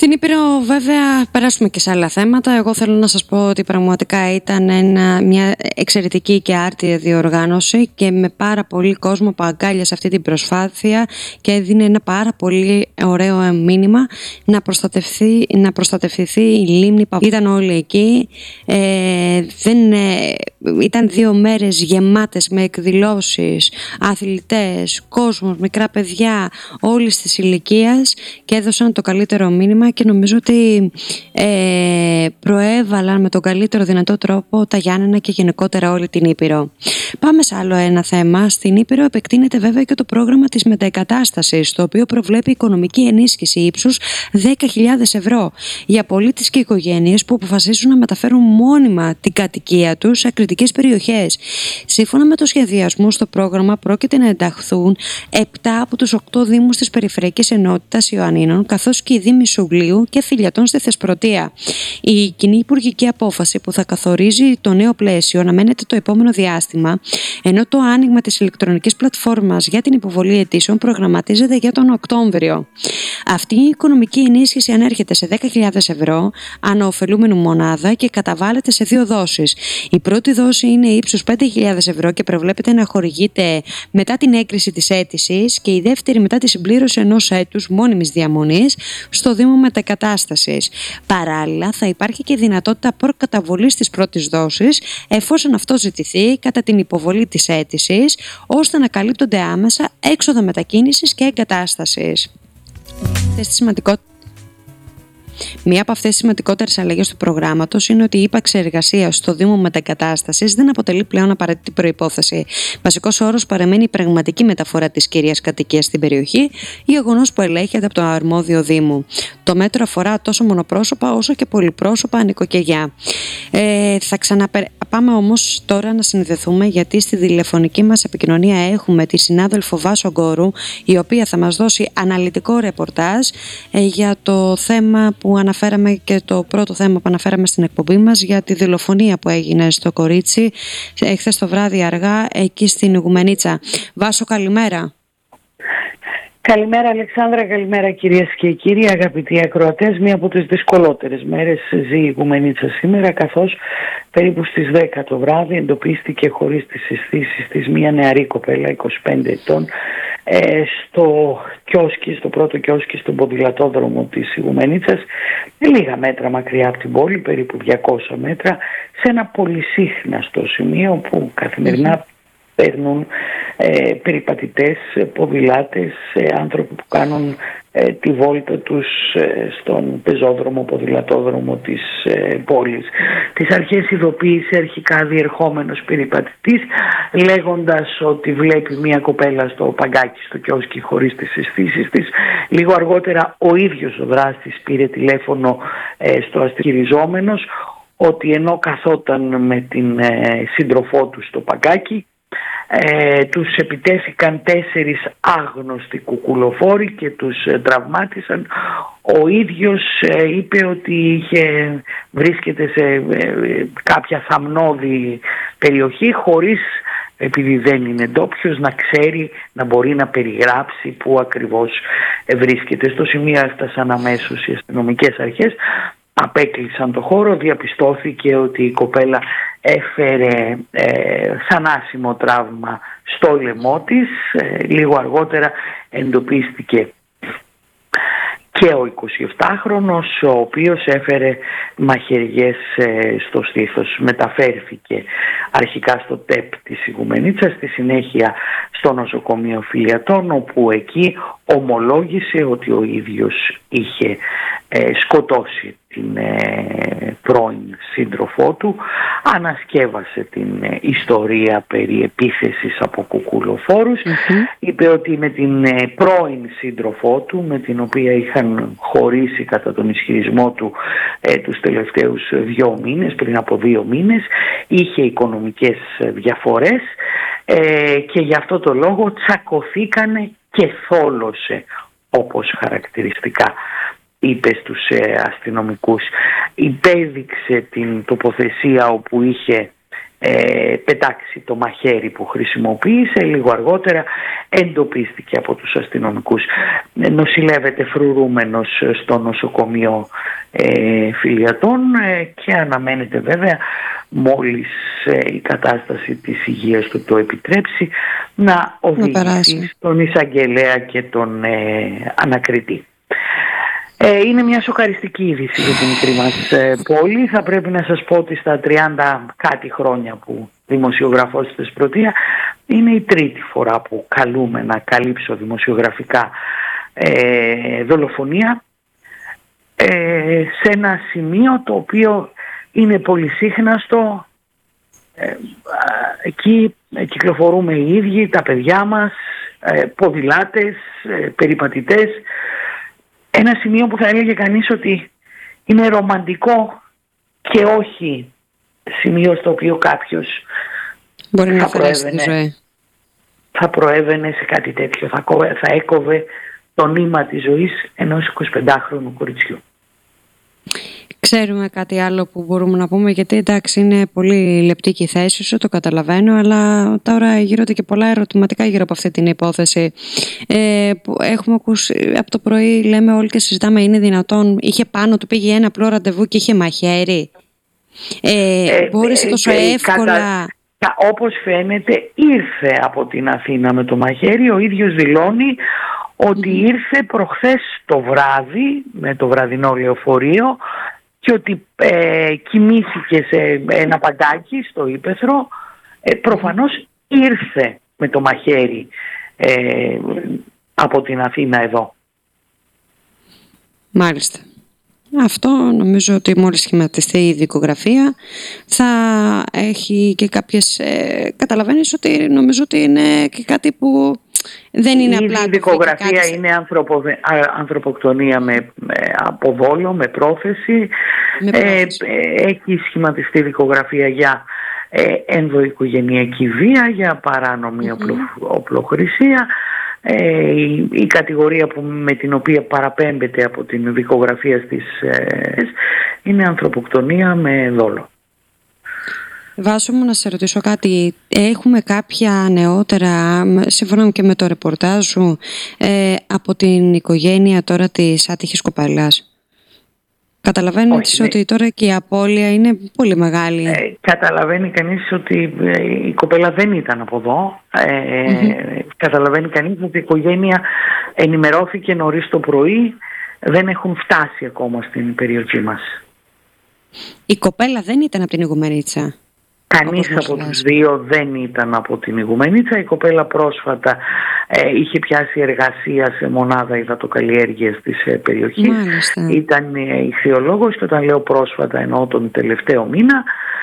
Στην Ήπειρο βέβαια περάσουμε και σε άλλα θέματα. Εγώ θέλω να σας πω ότι πραγματικά ήταν μια εξαιρετική και άρτια διοργάνωση και με πάρα πολύ κόσμο που αγκάλιασε αυτή την προσπάθεια και έδινε ένα πάρα πολύ ωραίο μήνυμα να προστατευτεί η λίμνη. Ήταν όλοι εκεί. Ήταν 2 μέρες γεμάτες με εκδηλώσεις, αθλητές, κόσμος, μικρά παιδιά όλης της ηλικίας και έδωσαν το καλύτερο μήνυμα και νομίζω ότι προέβαλαν με τον καλύτερο δυνατό τρόπο τα Γιάννενα και γενικότερα όλη την Ήπειρο. Πάμε σε άλλο ένα θέμα. Στην Ήπειρο επεκτείνεται βέβαια και το πρόγραμμα της μεταεγκατάστασης, το οποίο προβλέπει οικονομική ενίσχυση ύψους 10.000 ευρώ για πολίτες και οικογένειες που αποφασίσουν να μεταφέρουν μόνιμα την κατοικία τους σε κριτικές περιοχές. Σύμφωνα με το σχεδιασμό στο πρόγραμμα πρόκειται να ενταχθούν 7 από τους 8 δήμους της Περιφερειακής Ενότητας Ιωαννίνων, καθώς και οι δήμοι Σουγλίου και Φιλιατών στη Θεσπρωτεία. Η κοινή υπουργική απόφαση που θα καθορίζει το νέο πλαίσιο αναμένεται το επόμενο διάστημα, ενώ το άνοιγμα της ηλεκτρονικής πλατφόρμας για την υποβολή αιτήσεων προγραμματίζεται για τον Οκτώβριο. Αυτή η οικονομική ενίσχυση ανέρχεται σε 10.000 ευρώ ανά ωφελούμενου μονάδα και καταβάλλεται σε 2 δόσεις. Η πρώτη δόση είναι ύψους 5.000 ευρώ και προβλέπεται να χορηγείται μετά την έγκριση της αίτησης και η δεύτερη μετά τη συμπλήρωση ενός έτους μόνιμης διαμονής στο Δήμο Μετακατάστασης. Παράλληλα, θα υπάρχει και δυνατότητα προκαταβολής της πρώτης δόσης, εφόσον αυτό ζητηθεί κατά την υποβολή της αίτησης, ώστε να καλύπτονται άμεσα έξοδα μετακίνησης και εγκατάστασης. Μία από αυτές τις σημαντικότερες αλλαγές του προγράμματος είναι ότι η ύπαρξη εργασίας στο Δήμο Μετακατάστασης δεν αποτελεί πλέον απαραίτητη προϋπόθεση. Βασικός όρος παραμένει η πραγματική μεταφορά της κυρίας κατοικίας στην περιοχή, γεγονός που ελέγχεται από το αρμόδιο Δήμο. Το μέτρο αφορά τόσο μονοπρόσωπα όσο και πολυπρόσωπα νοικοκυριά. Πάμε όμως τώρα να συνδεθούμε, γιατί στη τηλεφωνική μας επικοινωνία έχουμε τη συνάδελφο Βάσο Γκόρου, η οποία θα μας δώσει αναλυτικό ρεπορτάζ για το θέμα που αναφέραμε και το πρώτο θέμα που αναφέραμε στην εκπομπή μας, για τη δολοφονία που έγινε στο κορίτσι χθες το βράδυ αργά εκεί στην Ιγουμενίτσα. Βάσο, καλημέρα. Καλημέρα Αλεξάνδρα, καλημέρα κυρίες και κύριοι, αγαπητοί ακροατές. Μία από τις δυσκολότερες μέρες ζει η Ιγουμενίτσα σήμερα, καθώς περίπου στις 10 το βράδυ εντοπίστηκε χωρίς τις αισθήσεις της μία νεαρή κοπέλα 25 ετών στο πρώτο κιόσκι στον ποδηλατόδρομο της Ιγουμενίτσας, λίγα μέτρα μακριά από την πόλη, περίπου 200 μέτρα, σε ένα πολυσύχναστο σημείο που καθημερινά παίρνουν περιπατητές, ποδηλάτες, άνθρωποι που κάνουν τη βόλτα τους στον πεζόδρομο, ποδηλατόδρομο της πόλης. Τις αρχές ειδοποίησε αρχικά διερχόμενος περιπατητής, λέγοντας ότι βλέπει μια κοπέλα στο παγκάκι στο κιόσκι χωρίς τις αισθήσεις της. Λίγο αργότερα ο ίδιος ο δράστης πήρε τηλέφωνο στο αστυριζόμενος ότι ενώ καθόταν με την σύντροφό του στο παγκάκι, τους επιτέθηκαν 4 άγνωστοι κουκουλοφόροι και τους τραυμάτισαν. Ο ίδιος είπε ότι βρίσκεται σε κάποια θαμνώδη περιοχή, χωρίς, επειδή δεν είναι ντόπιος, να ξέρει, να μπορεί να περιγράψει πού ακριβώς βρίσκεται. Στο σημείο έφτασαν αμέσως οι αστυνομικές αρχές, απέκλεισαν το χώρο, διαπιστώθηκε ότι η κοπέλα έφερε θανάσιμο τραύμα στο λαιμό της. Λίγο αργότερα εντοπίστηκε και ο 27χρονος, ο οποίος έφερε μαχαιριές στο στήθος. Μεταφέρθηκε αρχικά στο ΤΕΠ της Ιγουμενίτσας, στη συνέχεια στο νοσοκομείο Φιλιατών, όπου εκεί ομολόγησε ότι ο ίδιος είχε σκοτώσει την πρώην σύντροφό του. Ανασκεύασε την ιστορία περί επίθεσης από κουκουλοφόρους. Είπε ότι με την πρώην σύντροφό του, με την οποία είχαν χωρίσει κατά τον ισχυρισμό του τους τελευταίους 2 μήνες, πριν από 2 μήνες, είχε οικονομικές διαφορές και γι' αυτό το λόγο τσακωθήκανε και θόλωσε, όπως χαρακτηριστικά είπε στους αστυνομικούς. Υπέδειξε την τοποθεσία όπου είχε πετάξει το μαχαίρι που χρησιμοποίησε. Λίγο αργότερα εντοπίστηκε από τους αστυνομικούς. Νοσηλεύεται φρουρούμενος στο νοσοκομείο Φιλιατών και αναμένεται βέβαια, μόλις η κατάσταση της υγείας του το επιτρέψει, να οδηγήσει στον εισαγγελέα και τον ανακριτή. Είναι μια σοκαριστική είδηση για την μικρή μας πόλη. Θα πρέπει να σας πω ότι στα 30 κάτι χρόνια που δημοσιογραφώ στη Θεσπρωτεία, είναι η τρίτη φορά που καλούμε να καλύψω δημοσιογραφικά δολοφονία σε ένα σημείο το οποίο είναι πολυσύχναστο. Εκεί κυκλοφορούμε οι ίδιοι, τα παιδιά μας, ποδηλάτες, περιπατητές. Ένα σημείο που θα έλεγε κανείς ότι είναι ρομαντικό και όχι σημείο στο οποίο κάποιος μπορεί να αφαιρέσει τη ζωή. Θα προέβαινε σε κάτι τέτοιο, θα έκοβε το νήμα της ζωής ενός 25χρονου κοριτσιού. Ξέρουμε κάτι άλλο που μπορούμε να πούμε, γιατί εντάξει είναι πολύ λεπτή και η θέση σου, το καταλαβαίνω, αλλά τώρα γύρονται και πολλά ερωτηματικά γύρω από αυτή την υπόθεση που έχουμε ακούσει από το πρωί, λέμε όλοι και συζητάμε, είναι δυνατόν, είχε πάνω του, πήγε ένα απλό ραντεβού και είχε μαχαίρι, μπόρεσε τόσο εύκολα. Όπως φαίνεται ήρθε από την Αθήνα με το μαχαίρι, ο ίδιος δηλώνει ότι ήρθε προχθές το βράδυ με το βραδινό λεωφορείο και ότι κοιμήθηκε σε ένα παντάκι στο ύπαιθρο. Προφανώς ήρθε με το μαχαίρι από την Αθήνα εδώ. Μάλιστα. Αυτό νομίζω ότι μόλις σχηματιστεί η δικογραφία θα έχει και κάποιες... καταλαβαίνεις ότι νομίζω ότι είναι και κάτι που δεν είναι απλά... Η δικογραφία είναι ανθρωποκτονία από δόλο, με πρόθεση. Έχει σχηματιστεί δικογραφία για ενδοοικογενειακή βία, για παράνομη οπλοχρησία. Η κατηγορία με την οποία παραπέμπεται από την δικογραφία είναι ανθρωποκτονία με δόλο. Βάσο μου, να σε ρωτήσω κάτι. Έχουμε κάποια νεότερα, σύμφωνα και με το ρεπορτάζ σου, από την οικογένεια τώρα της άτυχης κοπέλας? Καταλαβαίνεις ότι τώρα και η απώλεια είναι πολύ μεγάλη. Καταλαβαίνει κανείς ότι η κοπέλα δεν ήταν από εδώ. Καταλαβαίνει κανείς ότι η οικογένεια ενημερώθηκε νωρίς το πρωί. Δεν έχουν φτάσει ακόμα στην περιοχή μας. Η κοπέλα δεν ήταν από την Ιγουμενίτσα? Κανείς από τους δύο δεν ήταν από την Ιγουμενίτσα. Η κοπέλα πρόσφατα είχε πιάσει εργασία σε μονάδα υδατοκαλλιέργειας της περιοχής. Μάλιστα. Ήταν ηχθειολόγος και όταν λέω πρόσφατα εννοώ τον τελευταίο μήνα.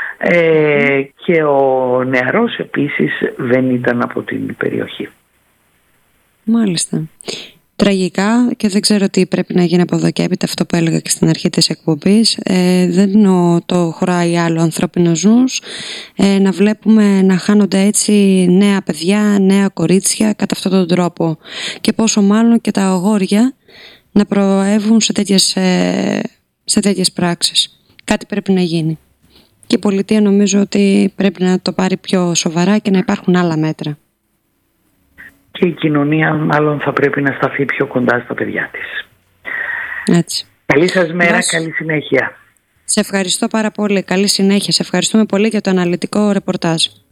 Και ο νεαρός επίσης δεν ήταν από την περιοχή. Μάλιστα. Τραγικά, και δεν ξέρω τι πρέπει να γίνει από εδώ και έπειτα, αυτό που έλεγα και στην αρχή της εκπομπής. Δεν το χωράει άλλο ανθρώπινος νους να βλέπουμε να χάνονται έτσι νέα παιδιά, νέα κορίτσια κατά αυτόν τον τρόπο, και πόσο μάλλον και τα αγόρια να προέβουν σε τέτοιες πράξεις. Κάτι πρέπει να γίνει και η πολιτεία νομίζω ότι πρέπει να το πάρει πιο σοβαρά και να υπάρχουν άλλα μέτρα. Και η κοινωνία μάλλον θα πρέπει να σταθεί πιο κοντά στα παιδιά της. Έτσι. Καλή σας μέρα, καλή συνέχεια. Σε ευχαριστώ πάρα πολύ. Καλή συνέχεια. Σε ευχαριστούμε πολύ για το αναλυτικό ρεπορτάζ.